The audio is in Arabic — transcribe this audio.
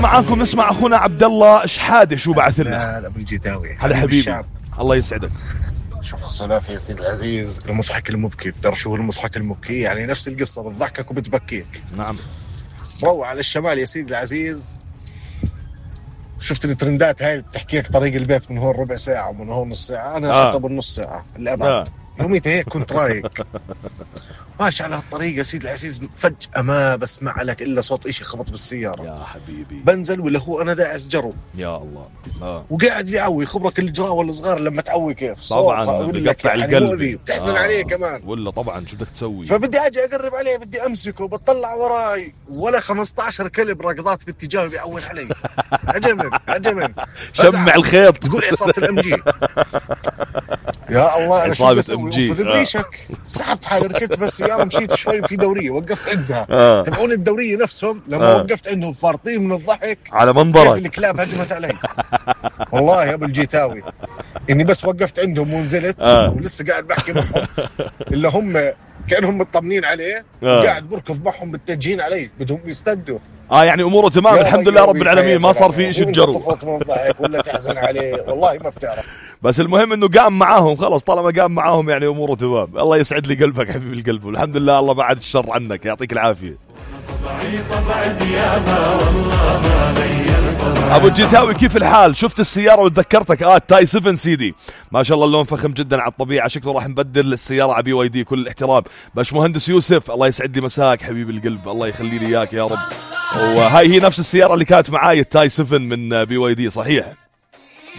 معاكم نسمع اخونا عبد الله شحاده شو بعث لنا. ابو الجداوي هلا حبيبي، الله يسعدك. شوف السلافة يا سيدي العزيز، المضحك المبكي. ترى شو هو المضحك المبكي؟ يعني نفس القصة، بتضحكك وبتبكيك. نعم. روح على الشمال يا سيدي العزيز، شفت الترندات هاي بتحكي لك طريق البيت من هون ربع ساعة ومن هون نص ساعة. أنا خطب النص ساعة الأبعد. يوميتها هيك كنت رايق ماشي على هالطريق يا سيدي العزيز، فجأة ما بسمع لك إلا صوت إشي خبط بالسيارة. يا حبيبي بنزل ولا هو أنا داعس جرو. يا الله. وقاعد بيعوي. خبرك الجراوة والصغار لما تعوي كيف طبعا بيقطع يعني القلب، بتحزن عليه كمان. ولا طبعا شو بدك تسوي. فبدي اجي اقرب عليه، بدي امسكه، بطلع وراي ولا 15 كلب ركضات باتجاهي بيعول علي. عجمن شمع الخيط. تقول عصابة الام جي. يا الله انا شو بدي اسوي؟ وفي ريشك سحبت حالي، ركبت بالسياره مشيت شوي في دوريه وقفت عندها. تبعون الدوريه نفسهم لما وقفت عندهم فارطين من الضحك على منظرك. كيف الكلاب هجمت علي. والله يا ابو الجيتاوي اني بس وقفت عندهم ونزلت ولسه قاعد بحكي معهم الا هم كانهم مطمنين عليه وقاعد بركض معهم متجهين علي بدهم يستدوا. يعني اموره تمام الحمد لله رب العالمين، ما صار في شيء تجرب. تفوت من الضحك ولا تحزن عليه والله ما بتعرف. بس المهم انه قام معاهم خلص، طالما قام معاهم يعني اموره تمام. الله يسعد لي قلبك حبيب القلب، والحمد لله الله بعد الشر عنك، يعطيك العافيه. ابو الجيتاوي كيف الحال؟ شفت السياره وتذكرتك التاي 7 سيدي، ما شاء الله اللون فخم جدا على الطبيعه، شكله راح نبدل السياره على BYD. كل الاحترام باش مهندس يوسف، الله يسعد لي مساك حبيب القلب، الله يخلي لي اياك يا رب. وهاي هي نفس السياره اللي كانت معاي التاي 7 من BYD صحيح.